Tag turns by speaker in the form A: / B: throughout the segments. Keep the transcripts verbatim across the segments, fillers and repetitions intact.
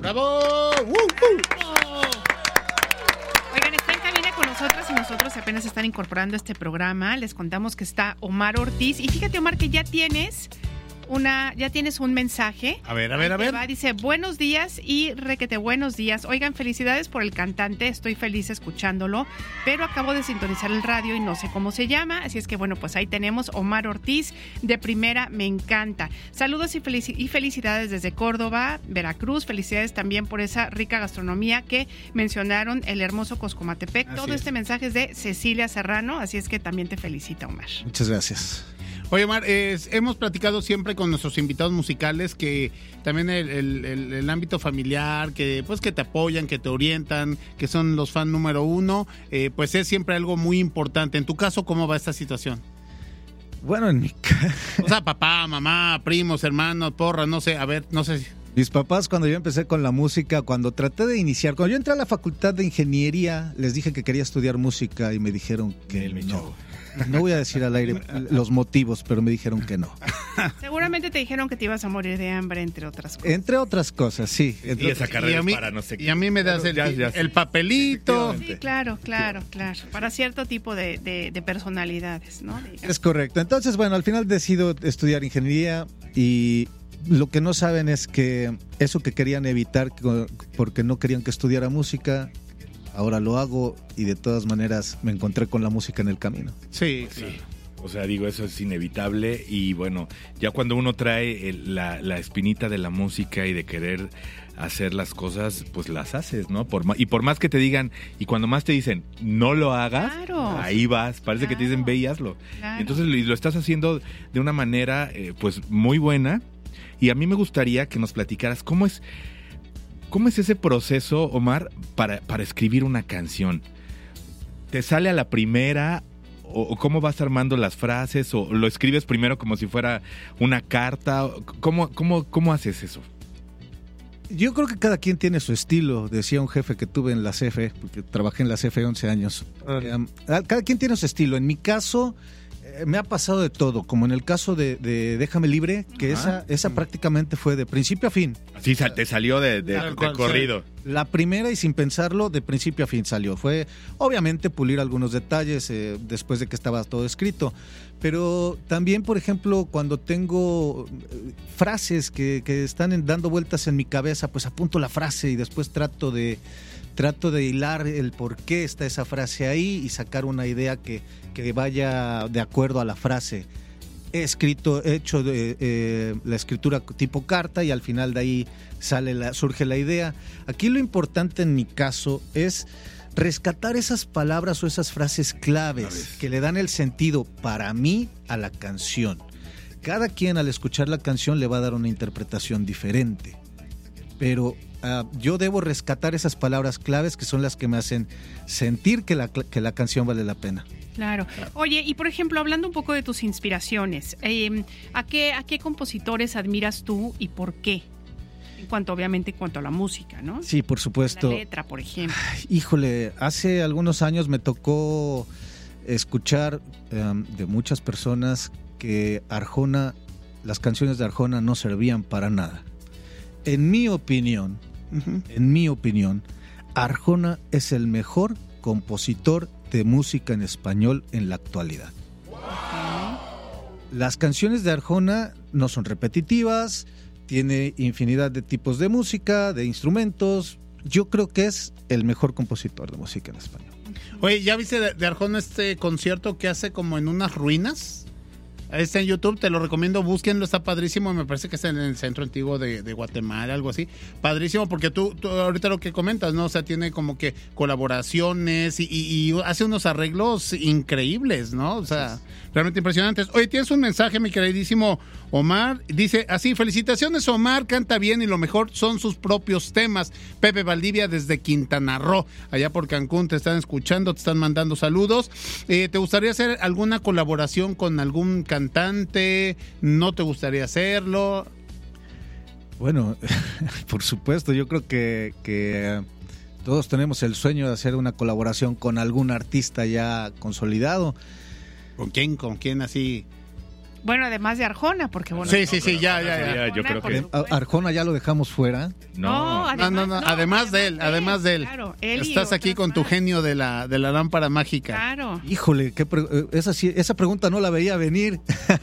A: ¡Bravo! ¡Uh, uh!
B: Oigan, está en cabina con nosotros y nosotros apenas están incorporando a este programa. Les contamos que está Omar Ortiz. Y fíjate, Omar, que ya tienes una, ya tienes un mensaje.
A: A ver, a ver, a ver.
B: Va, dice, buenos días y requete buenos días. Oigan, felicidades por el cantante, estoy feliz escuchándolo, pero acabo de sintonizar el radio y no sé cómo se llama. Así es que, bueno, pues ahí tenemos Omar Ortiz, de primera, me encanta. Saludos y, felici- y felicidades desde Córdoba, Veracruz. Felicidades también por esa rica gastronomía que mencionaron, el hermoso Coscomatepec.
A: Así
B: Todo
A: es.
B: este mensaje es de Cecilia Serrano, así es que también te felicita, Omar.
C: Muchas gracias.
A: Oye, Omar, eh, hemos platicado siempre con nuestros invitados musicales que también el, el, el, el ámbito familiar, que pues que te apoyan, que te orientan, que son los fan número uno, eh, pues es siempre algo muy importante. En tu caso, ¿cómo va esta situación?
C: Bueno, en mi ca-
A: O sea, papá, mamá, primos, hermanos, porra, no sé, a ver, no sé.
C: mis papás, cuando yo empecé con la música, cuando traté de iniciar, cuando yo entré a la facultad de ingeniería, les dije que quería estudiar música y me dijeron que
D: El mi
C: no.
D: chavo.
C: No voy a decir al aire los motivos, pero me dijeron que no.
B: Seguramente te dijeron que te ibas a morir de hambre, entre otras cosas.
C: Entre otras cosas, sí. Entre
D: Y esa carrera
A: y a
D: es
A: mí,
D: para no sé qué.
A: y a mí me das el,
D: Ya, ya.
A: el papelito.
B: Sí, claro, claro, claro. Para cierto tipo de, de, de personalidades, ¿no? Digamos.
C: Es correcto. Entonces, bueno, al final decido estudiar ingeniería y lo que no saben es que eso que querían evitar co- porque no querían que estudiara música, ahora lo hago y de todas maneras me encontré con la música en el camino.
A: Sí,
D: Sí.
A: sí.
D: O sea, digo, eso es inevitable y bueno, ya cuando uno trae el- la, la espinita de la música y de querer hacer las cosas, pues las haces, ¿no? Por ma- y por más que te digan, y cuando más te dicen, no lo hagas,
B: Claro.
D: ahí vas, parece que te dicen,
B: Claro.
D: ve y hazlo.
B: Claro.
D: Y entonces lo, y lo estás haciendo de una manera, eh, pues, muy buena. Y a mí me gustaría que nos platicaras cómo es, cómo es ese proceso, Omar, para, para escribir una canción. ¿Te sale a la primera? ¿O o cómo vas armando las frases? ¿O lo escribes primero como si fuera una carta? ¿Cómo, cómo, cómo haces eso?
C: Yo creo que cada quien tiene su estilo, decía un jefe que tuve en la C F E, porque trabajé en la C F E once años.
A: Órale.
C: Um, cada quien tiene su estilo. En mi caso, eh, me ha pasado de todo, como en el caso de, de Déjame Libre, que
D: Ajá.
C: esa, esa prácticamente fue de principio a fin.
D: Así sal- te salió de, de,
A: Tal
D: de
A: cual,
D: corrido.
C: La primera y sin pensarlo, de principio a fin salió. Fue obviamente pulir algunos detalles eh, después de que estaba todo escrito. Pero también, por ejemplo, cuando tengo eh, frases que, que están en- dando vueltas en mi cabeza, pues apunto la frase y después trato de, trato de hilar el por qué está esa frase ahí y sacar una idea que, que vaya de acuerdo a la frase. He escrito, he hecho de, eh, la escritura tipo carta y al final de ahí sale la, surge la idea. Aquí lo importante en mi caso es rescatar esas palabras o esas frases claves
D: Claves.
C: que le dan el sentido para mí a la canción. Cada quien al escuchar la canción le va a dar una interpretación diferente, pero uh, yo debo rescatar esas palabras claves que son las que me hacen sentir que la, que la canción vale la pena.
B: Claro. Oye, y por ejemplo, hablando un poco de tus inspiraciones, eh, ¿a qué, a qué compositores admiras tú y por qué? En cuanto, obviamente, en cuanto a la música, ¿no?
C: Sí, por supuesto.
B: La letra, por ejemplo.
C: Híjole, hace algunos años me tocó escuchar um, de muchas personas que Arjona, las canciones de Arjona no servían para nada. En mi opinión,
A: Ujú.
C: en mi opinión, Arjona es el mejor compositor de música en español en la actualidad. Las canciones de Arjona no son repetitivas, tiene infinidad de tipos de música, de instrumentos. Yo creo que es el mejor compositor de música en español.
A: Oye, ¿ya viste de, de Arjona este concierto que hace como en unas ruinas? Está en YouTube, te lo recomiendo, búsquenlo, está padrísimo, me parece que está en el centro antiguo de, de Guatemala, algo así. Padrísimo, porque tú, tú ahorita lo que comentas, ¿no? O sea, tiene como que colaboraciones y, y, y hace unos arreglos increíbles, ¿no? O sea, realmente impresionantes. Oye, tienes un mensaje, mi queridísimo Omar, dice así: felicitaciones Omar, canta bien y lo mejor son sus propios temas. Pepe Valdivia desde Quintana Roo, allá por Cancún, te están escuchando, te están mandando saludos. Eh, ¿Te gustaría hacer alguna colaboración con algún cantante? ¿No te gustaría hacerlo?
C: Bueno, por supuesto, yo creo que, que todos tenemos el sueño de hacer una colaboración con algún artista ya consolidado.
A: ¿Con quién? ¿Con quién así?
B: Bueno, además de Arjona, porque bueno.
A: Sí, sí, sí, ya, ya, ya.
D: Yo creo
B: por
D: que...
B: supuesto.
C: Arjona ya lo dejamos fuera.
D: No,
B: además,
A: No, no, no, además de él, además de él.
B: Claro, él y
A: Estás aquí
B: otras
A: con tu
B: más.
A: genio de la, de la lámpara mágica.
B: Claro.
C: Híjole, qué pre- esa, sí- esa pregunta no la veía venir.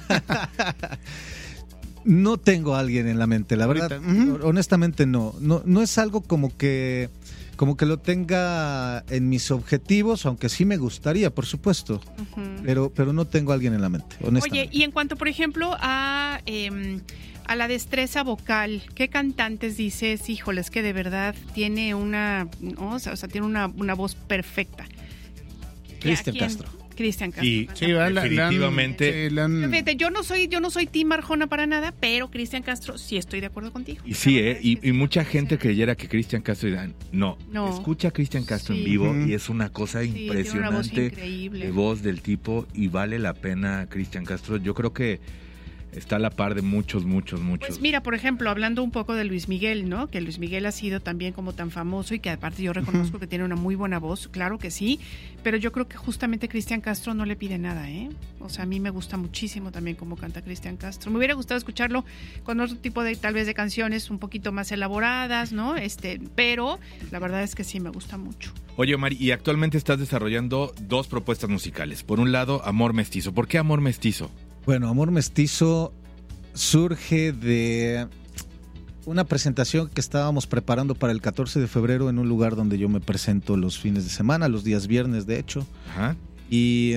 C: No tengo a alguien en la mente, la verdad.
A: Ahorita, ujú.
C: Honestamente no. no. No es algo como que, como que lo tenga en mis objetivos, aunque sí me gustaría, por supuesto.
B: Ujú.
C: Pero, pero no tengo a alguien en la mente,
B: Oye,
C: honestamente.
B: y en cuanto, por ejemplo, a, eh, a la destreza vocal, ¿qué cantantes dices, híjoles, que de verdad tiene una, ¿no? o sea, o sea, tiene una, una voz perfecta?
C: Cristian
B: ¿A quién?
C: Castro.
B: Cristian Castro.
D: Y
A: Sí, ¿verdad? La- la-
D: definitivamente...
A: sí, la han-
B: Fíjate, yo no soy, yo no soy Team Arjona para nada, pero Cristian Castro sí estoy de acuerdo contigo.
D: Y sí,
B: La
D: ¿eh?
B: verdad es
D: y,
B: que
D: y
B: sí.
D: mucha gente
B: Sí.
D: creyera que Cristian Castro dirán, no,
B: No.
D: escucha a Cristian Castro
B: Sí.
D: en vivo
A: Ujú.
D: y es una cosa
B: Sí, tiene una voz
D: impresionante
B: increíble.
D: de voz del tipo y vale la pena Cristian Castro. Yo creo que está a la par de muchos, muchos, muchos.
B: Pues mira, por ejemplo, hablando un poco de Luis Miguel, ¿no? Que Luis Miguel ha sido también como tan famoso y que aparte yo reconozco que tiene una muy buena voz, claro que sí, pero yo creo que justamente Cristian Castro no le pide nada, ¿eh? O sea, a mí me gusta muchísimo también cómo canta Cristian Castro. Me hubiera gustado escucharlo con otro tipo de, tal vez, de canciones un poquito más elaboradas, ¿no? Este, pero la verdad es que sí me gusta mucho.
D: Oye, Omar, y actualmente estás desarrollando dos propuestas musicales. Por un lado, Amor Mestizo. ¿Por qué Amor Mestizo?
C: Bueno, Amor Mestizo surge de una presentación que estábamos preparando para el catorce de febrero en un lugar donde yo me presento los fines de semana, los días viernes de hecho,
D: Ajá.
C: y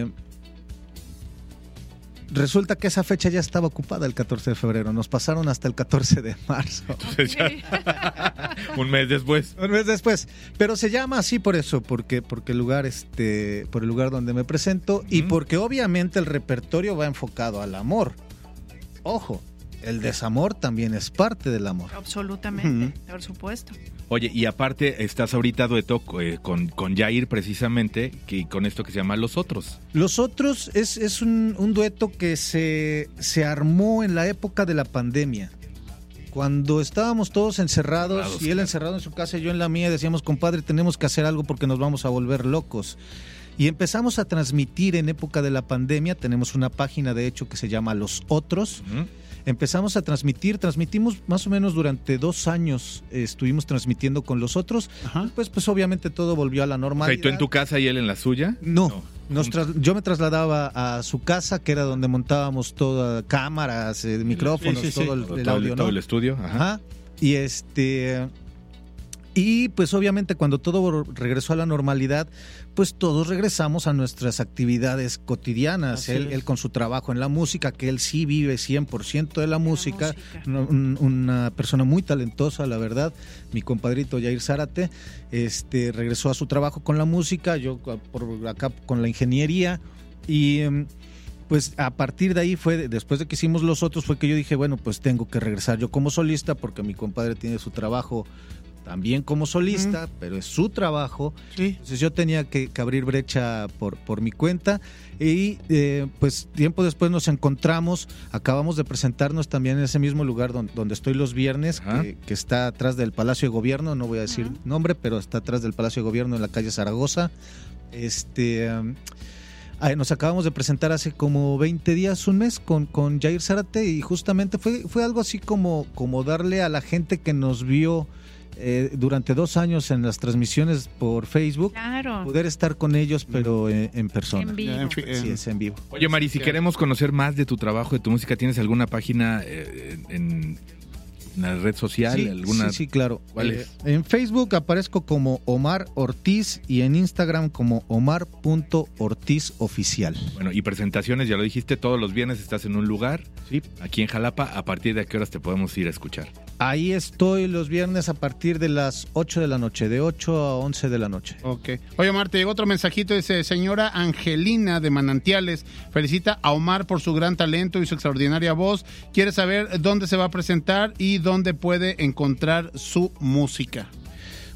C: resulta que esa fecha ya estaba ocupada el catorce de febrero, nos pasaron hasta el catorce de marzo.
D: Entonces ya, un mes después.
C: Un mes después, pero se llama así por eso, porque porque el lugar este, por el lugar donde me presento y
D: Ujú.
C: porque obviamente el repertorio va enfocado al amor. Ojo, el desamor también es parte del amor.
B: Absolutamente, por supuesto.
D: Oye, y aparte estás ahorita dueto eh, con, con Jair precisamente, que, con esto que se llama Los Otros.
C: Los Otros es, es un, un dueto que se, se armó en la época de la pandemia. Cuando estábamos todos encerrados,
D: Encerrados,
C: y él
D: claro.
C: encerrado en su casa y yo en la mía, decíamos, compadre, tenemos que hacer algo porque nos vamos a volver locos. Y empezamos a transmitir en época de la pandemia, tenemos una página de hecho que se llama Los Otros.
D: Ujú.
C: Empezamos a transmitir, transmitimos más o menos durante dos años, eh, estuvimos transmitiendo con Los Otros.
A: Ajá.
C: Pues, pues obviamente todo volvió a la
D: O sea,
C: normalidad.
D: ¿y tú en tu casa y él en la suya?
C: No, nos
D: juntos.
C: tras- yo me trasladaba a su casa, que era donde montábamos todas cámaras, eh, micrófonos,
A: sí, sí.
C: todo el,
D: Todo,
C: el
D: todo
C: audio,
D: el,
C: ¿no?
D: todo el estudio. Ajá.
C: Ajá. Y este y pues obviamente cuando todo regresó a la normalidad, pues todos regresamos a nuestras actividades cotidianas.
A: Así
C: Él,
A: es.
C: él con su trabajo en la música, que él sí vive cien por ciento de la música.
B: música.
C: Una, un- una persona muy talentosa, la verdad. Mi compadrito Jair Zárate este, regresó a su trabajo con la música, yo por acá con la ingeniería. Y em, pues a partir de ahí fue, después de que hicimos Los Otros, fue que yo dije, bueno, pues tengo que regresar yo como solista, porque mi compadre tiene su trabajo también como solista, pero es su trabajo.
A: Sí.
C: Entonces yo tenía que, que abrir brecha por, por mi cuenta y eh, pues tiempo después nos encontramos, acabamos de presentarnos también en ese mismo lugar donde, donde estoy los viernes,
D: Ajá.
C: que, que está atrás del Palacio de Gobierno, no voy a decir
B: Ajá.
C: nombre, pero está atrás del Palacio de Gobierno en la calle Zaragoza. Este... um, ah, nos acabamos de presentar hace como veinte días, un mes, con, con Jair Zárate y justamente fue, fue algo así como, como darle a la gente que nos vio eh, durante dos años en las transmisiones por Facebook,
B: Claro,
C: poder estar con ellos, pero en, en persona.
B: en vivo.
A: En fi-
C: Sí,
A: en-
C: es en vivo.
D: Oye, Mari, si
A: que-
D: queremos conocer más de tu trabajo, de tu música, ¿tienes alguna página eh, en una red social?
C: Sí,
D: alguna...
C: sí, sí, claro.
D: ¿Cuál
C: Eh,
D: es?
C: En Facebook aparezco como Omar Ortiz y en Instagram como omar punto ortiz oficial.
D: Bueno, y presentaciones, ya lo dijiste, todos los viernes estás en un lugar,
C: Sí.
D: aquí en Jalapa. ¿A partir de a qué horas te podemos ir a escuchar?
C: Ahí estoy los viernes a partir de las ocho de la noche, de ocho a once de la noche.
A: Ok. Oye, Omar, te llegó otro mensajito. Dice, señora Angelina de Manantiales, felicita a Omar por su gran talento y su extraordinaria voz. Quiere saber dónde se va a presentar y dónde puede encontrar su música.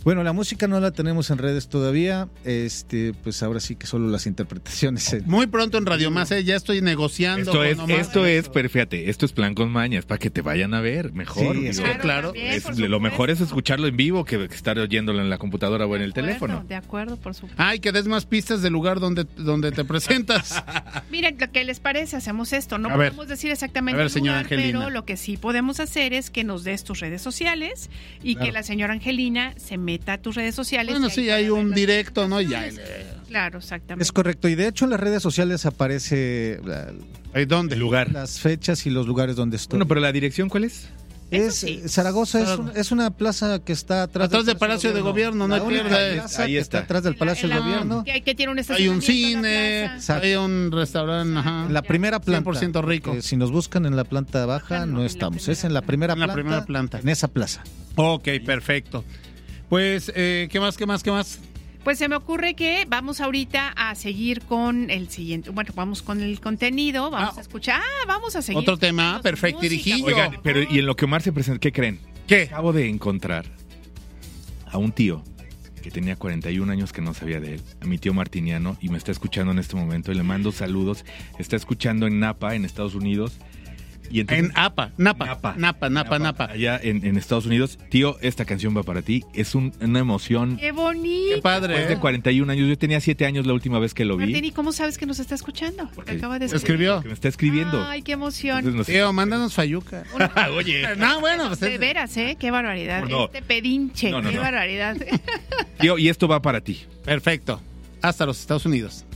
C: Bueno, la música no la tenemos en redes todavía, este, pues ahora sí que solo las interpretaciones. En...
A: Muy pronto en Radio Más, ¿eh? Ya estoy negociando.
D: Esto
A: con
D: es,
A: Omar.
D: esto es, pero fíjate, esto es plan con mañas, para que te vayan a ver mejor.
C: Sí,
D: digo.
C: es
A: que claro.
B: también,
D: Es-
B: por
D: lo
B: supuesto.
D: mejor es escucharlo en vivo que estar oyéndolo en la computadora o en el
B: De acuerdo,
D: teléfono.
B: De acuerdo, por supuesto.
A: Ay, que des más pistas del lugar donde, donde te presentas.
B: Miren, lo que les parece, hacemos esto. No
A: A ver.
B: podemos decir exactamente
A: A ver,
B: el
A: señora
B: lugar,
A: Angelina.
B: pero lo que sí podemos hacer es que nos des tus redes sociales y
C: Claro.
B: que la señora Angelina se meta a tus redes sociales.
A: Bueno,
B: y ahí
A: sí,
B: pueda
A: hay
B: ver
A: un
B: las
A: directo, ¿no? Ya.
B: publicaciones. Claro, exactamente.
C: Es correcto, y de hecho en las redes sociales aparece la-
A: ¿Ahí dónde?
D: El lugar.
C: las fechas y los lugares donde estoy.
D: Bueno, pero la dirección, ¿cuál es?
B: Eso
C: es,
B: sí.
C: eh, Zaragoza es,
A: Zaragoza.
C: un- es una plaza que está atrás,
A: Atrás del Palacio de Gobierno, no
C: La
A: hay
C: única
A: pierde.
C: plaza
D: Ahí
C: que
D: está.
C: atrás del
B: En la-
C: Palacio
B: en
C: del
B: la-
C: Gobierno.
B: Que, que tiene un
A: Hay un
B: estacionamiento,
A: cine,
B: la plaza.
A: hay un restaurante, ajá.
C: En la primera planta.
A: cien por ciento rico.
C: porque si nos buscan en la planta baja,
B: Baja, no,
C: no
B: en la
C: estamos.
B: primera
C: Es en la primera
A: En la
C: planta.
A: primera planta.
C: En esa plaza.
A: Ok, perfecto. Pues, eh, ¿qué más, qué más, qué más?
B: Pues se me ocurre que vamos ahorita a seguir con el siguiente. Bueno, vamos con el contenido, vamos
A: Ah.
B: a escuchar. Ah, vamos a seguir.
A: Otro tema,
B: con
A: perfecto,
B: música,
A: dirigillo.
B: por
D: Oigan,
B: favor.
D: pero y en lo que Omar se presenta, ¿qué creen?
A: ¿Qué?
D: Acabo de encontrar a un tío que tenía cuarenta y un años que no sabía de él, a mi tío Martiniano, y me está escuchando en este momento y le mando saludos. Está escuchando en Napa, en Estados Unidos. Y entonces,
A: En APA, Napa,
D: Napa.
A: Napa, Napa, Napa.
D: allá en, en Estados Unidos. Tío, esta canción va para ti. Es un- una emoción.
B: Qué bonito.
A: Qué padre.
D: Después de cuarenta y un años, yo tenía siete años la última vez que lo
B: Martín,
D: vi.
B: ¿y cómo sabes que nos está escuchando? Porque acaba de escribir.
A: Escribió.
D: Que me está escribiendo.
B: Ay, qué emoción.
D: Entonces nos-
A: Tío, mándanos fayuca.
D: Oye,
A: No, bueno, pues
B: De
A: es-
B: veras, ¿eh? Qué barbaridad.
D: No.
B: Este pedinche,
D: No, no,
B: qué
D: no.
B: barbaridad.
D: tío, y esto va para ti.
A: perfecto. Hasta los Estados Unidos.